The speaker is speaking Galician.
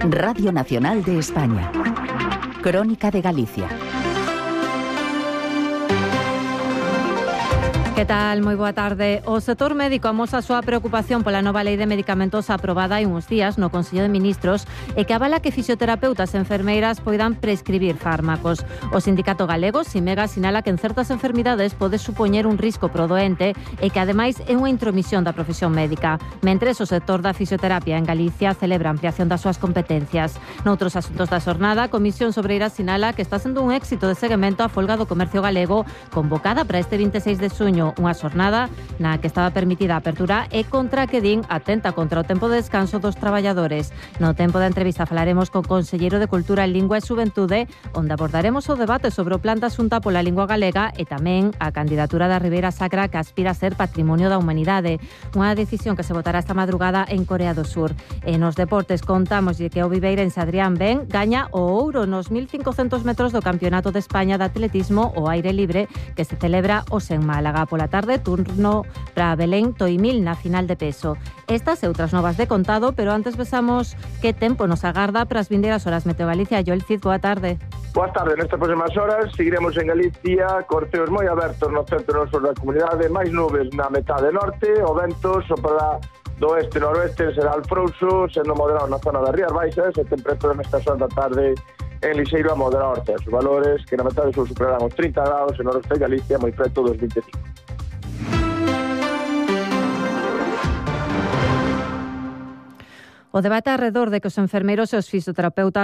Radio Nacional de España. Crónica de Galicia. Que tal? Moi boa tarde. O sector médico amosa a súa preocupación pola nova lei de medicamentos aprobada hai uns días no Consello de Ministros e que avala que fisioterapeutas e enfermeiras poidan prescribir fármacos. O Sindicato Galego, Simega, sinala que en certas enfermidades pode supoñer un risco pro doente e que ademais é unha intromisión da profesión médica. Mentres, o sector da fisioterapia en Galicia celebra a ampliación das súas competencias. Noutros asuntos da xornada, a Comisión Sobreira sinala que está sendo un éxito de seguimento a folga do comercio galego convocada para este 26 de xuño, unha xornada na que estaba permitida a apertura e contra que din atenta contra o tempo de descanso dos traballadores. No tempo da entrevista falaremos co conselleiro de Cultura, Lingua e Xuventude, onde abordaremos o debate sobre o plan da Xunta pola lingua galega e tamén a candidatura da Ribeira Sacra que aspira a ser Patrimonio da Humanidade. Unha decisión que se votará esta madrugada en Corea do Sur. E nos deportes contamos que o viveirense Adrián Ben gaña o ouro nos 1500 metros do Campeonato de España de Atletismo ao aire libre que se celebra hoxe en Málaga. Pola tarde, turno para Belén Toimil na final de peso. Estas e outras novas de contado, pero antes besamos que tempo nos agarda para as vindeiras horas. Meteo Galicia, Joel Cid, boa tarde. Boa tarde, nestas próximas horas seguiremos en Galicia, corteos moi abertos no centro noso da comunidade, máis nubes na metade norte, o vento soprará do oeste-noroeste, será alfrouxo, sendo moderado na zona das Rías Baixas, e temperatura nestas horas da tarde en lixeiro a moderado norte. Os valores que na metade sur superarán os 30 graus, en noroeste de Galicia moi preto dos 25. O debate alrededor de que os enfermeiros e os fisioterapeutas